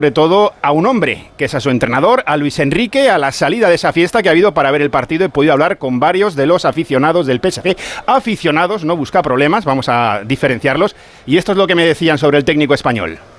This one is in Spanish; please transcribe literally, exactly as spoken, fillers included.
sobre todo a un hombre, que es a su entrenador, a Luis Enrique, a la salida de esa fiesta que ha habido para ver el partido. He podido hablar con varios de los aficionados del P S G. Aficionados, no busca problemas, vamos a diferenciarlos. Y esto es lo que me decían sobre el técnico español.